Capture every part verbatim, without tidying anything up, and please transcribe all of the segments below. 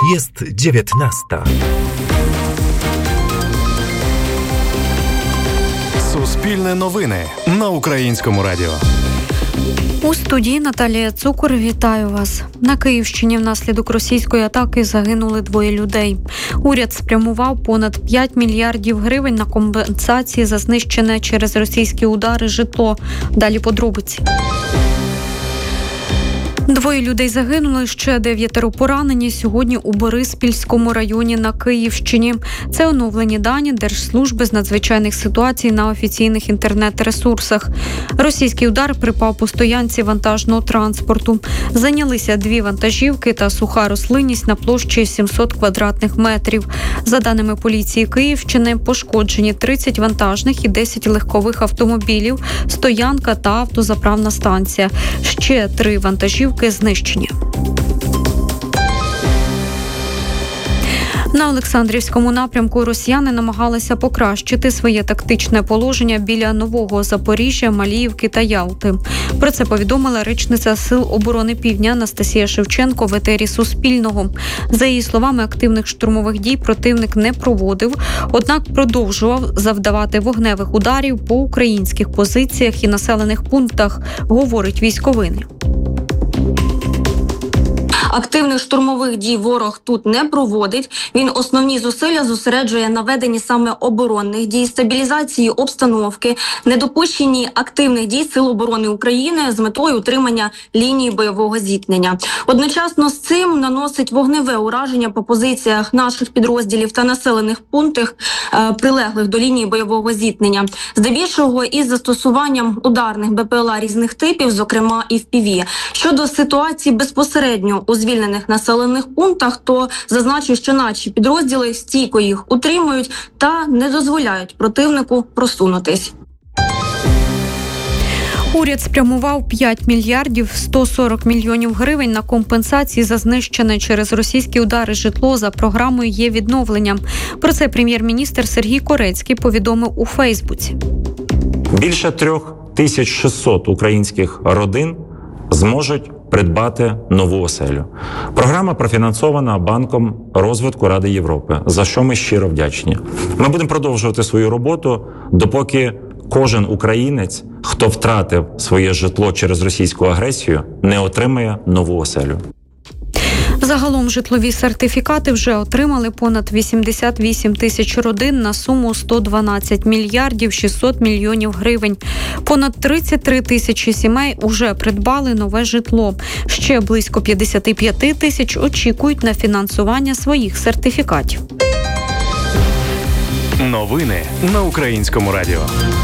Jest dziewiętnasta. Суспільне новини на Українському радіо. У студії Наталія Цукор. Вітаю вас. На Київщині внаслідок російської атаки загинули двоє людей. Уряд спрямував понад п'ять мільярдів гривень на компенсації за знищене через російські удари житло. Далі подробиці. Двоє людей загинули, ще дев'ятеро поранені сьогодні у Бориспільському районі на Київщині. Це оновлені дані Держслужби з надзвичайних ситуацій на офіційних інтернет-ресурсах. Російський удар припав по стоянці вантажного транспорту. Зайнялися дві вантажівки та суха рослинність на площі сімсот квадратних метрів. За даними поліції Київщини, пошкоджені тридцять вантажних і десять легкових автомобілів, стоянка та автозаправна станція. Ще три вантажівки знищені. На Олександрівському напрямку росіяни намагалися покращити своє тактичне положення біля Нового Запоріжжя, Маліївки та Ялти. Про це повідомила речниця Сил оборони Півдня Анастасія Шевченко в етері Суспільного. За її словами, активних штурмових дій противник не проводив, однак продовжував завдавати вогневих ударів по українських позиціях і населених пунктах, говорить військовий. Активних штурмових дій ворог тут не проводить. Він основні зусилля зосереджує на веденні саме оборонних дій, стабілізації обстановки, недопущенні активних дій Сил оборони України з метою утримання лінії бойового зіткнення. Одночасно з цим наносить вогневе ураження по позиціях наших підрозділів та населених пунктах, е, прилеглих до лінії бойового зіткнення. Здебільшого із застосуванням ударних Бе Пе Ел А різних типів, зокрема і Еф Пі Ві. Щодо ситуації безпосередньо у звільнених населених пунктах, то зазначу, що наші підрозділи стійко їх утримують та не дозволяють противнику просунутись. Уряд спрямував п'ять мільярдів сто сорок мільйонів гривень на компенсації за знищене через російські удари житло за програмою «Є відновлення». Про це прем'єр-міністр Сергій Корецький повідомив у Фейсбуці. Більше трьох тисяч шістсот українських родин зможуть придбати нову оселю. Програма профінансована Банком розвитку Ради Європи, за що ми щиро вдячні. Ми будемо продовжувати свою роботу, допоки кожен українець, хто втратив своє житло через російську агресію, не отримає нову оселю. Загалом житлові сертифікати вже отримали понад вісімдесят вісім тисяч родин на суму сто дванадцять мільярдів шістсот мільйонів гривень. Понад тридцять три тисячі сімей уже придбали нове житло. Ще близько п'ятдесят п'ять тисяч очікують на фінансування своїх сертифікатів. Новини на Українському радіо.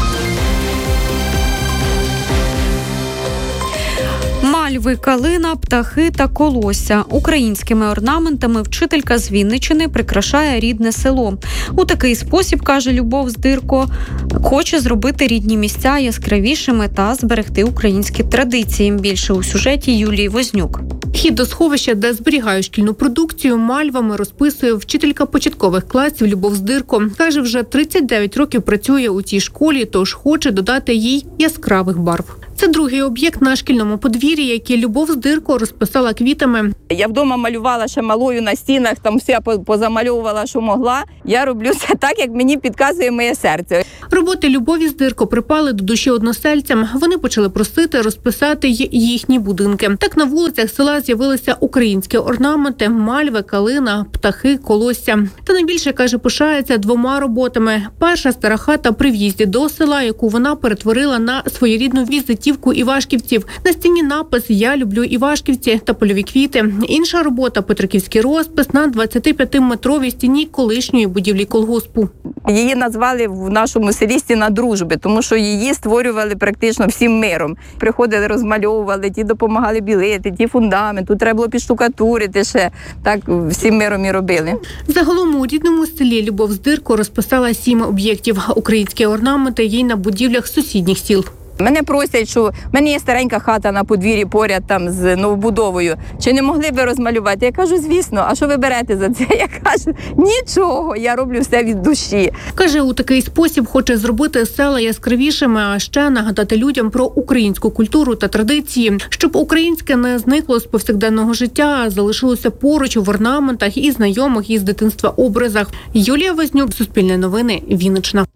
Мальви, калина, птахи та колосся. Українськими орнаментами вчителька з Вінниччини прикрашає рідне село. У такий спосіб, каже Любов Здирко, хоче зробити рідні місця яскравішими та зберегти українські традиції. Більше у сюжеті Юлії Вознюк. Вхід до сховища, де зберігають шкільну продукцію, мальвами розписує вчителька початкових класів Любов Здирко. Каже, вже тридцять дев'ять років працює у цій школі, тож хоче додати їй яскравих барв. Це другий об'єкт на шкільному подвір'ї, який Любов Здирко розписала квітами. Я вдома малювала ще малою на стінах, там все позамальовувала, що могла. Я роблю це так, як мені підказує моє серце. Роботи Любові Здирко припали до душі односельцям. Вони почали просити розписати й їхні будинки. Так на вулицях села з'явилися українські орнаменти, мальви, калина, птахи, колосся. Та найбільше, каже, пишається двома роботами. Перша – стара хата при в'їзді до села, яку вона перетворила на своєрідну візитівку івашківців. На стіні напис «Я люблю Івашківці» та польові квіти. Інша робота – петриківський розпис на двадцятип'ятиметровій стіні колишньої будівлі колгоспу. Її назвали в нашому селі «Стіна дружби», тому що її створювали практично всім миром. Приходили, розмальовували, ті допомагали білити, ті фундамент, тут треба було підштукатурити ще. Так всім миром і робили. Загалом у рідному селі Любов Здирко розписала сім об'єктів. Українські орнаменти їй на будівлях сусідніх сіл. Мене просять, що в мене є старенька хата на подвір'ї поряд там з новобудовою. Чи не могли б ви розмалювати? Я кажу, звісно. А що ви берете за це? Я кажу, нічого, я роблю все від душі. Каже, у такий спосіб хоче зробити села яскравішими, а ще нагадати людям про українську культуру та традиції, щоб українське не зникло з повсякденного життя, а залишилося поруч в орнаментах і знайомих із дитинства образах. Юлія Вознюк, Суспільне новини, Вінниччина.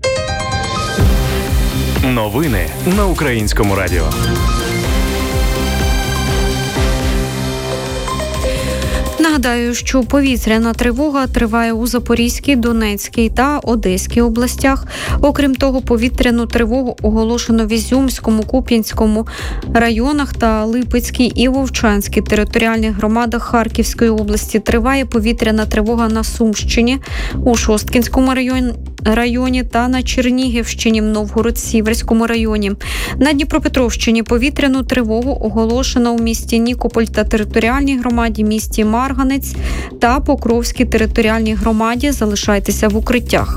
Новини на Українському радіо. Нагадаю, що повітряна тривога триває у Запорізькій, Донецькій та Одеській областях. Окрім того, повітряну тривогу оголошено в Ізюмському, Куп'янському районах та Липецькій і Вовчанській територіальних громадах Харківської області. Триває повітряна тривога на Сумщині, у Шосткінському районі, районі та на Чернігівщині, в Новгород-Сіверському районі. На Дніпропетровщині повітряну тривогу оголошено у місті Нікополь та територіальній громаді, місті Марганець та Покровській територіальній громаді. Залишайтеся в укриттях.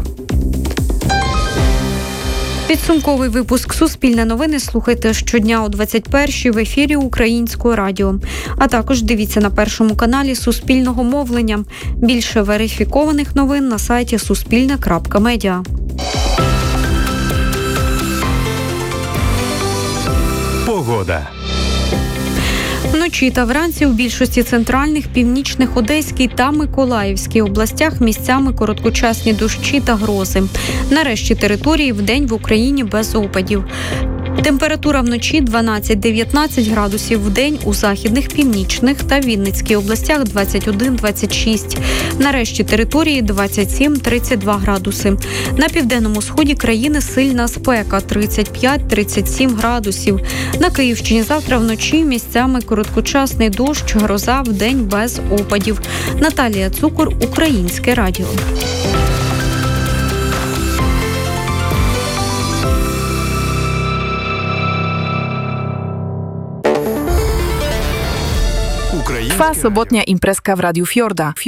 Підсумковий випуск «Суспільне новини» слухайте щодня о двадцять першій в ефірі Українського радіо. А також дивіться на Першому каналі Суспільного мовлення. Більше верифікованих новин на сайті суспільне крапка медіа. Погода. Вночі та вранці у більшості центральних, північних, Одеській та Миколаївській областях місцями короткочасні дощі та грози. Нарешті території вдень в Україні без опадів. Температура вночі дванадцять-дев'ятнадцять градусів, вдень у західних, північних та Вінницькій областях двадцять один - двадцять шість. Нарешті території двадцять сім - тридцять два градуси. На південному сході країни сильна спека тридцять п'ять - тридцять сім градусів. На Київщині завтра вночі місцями короткочасний дощ, гроза, вдень без опадів. Наталія Цукор, Українське радіо. Trwa sobotnia imprezka w Radiu Fiorda.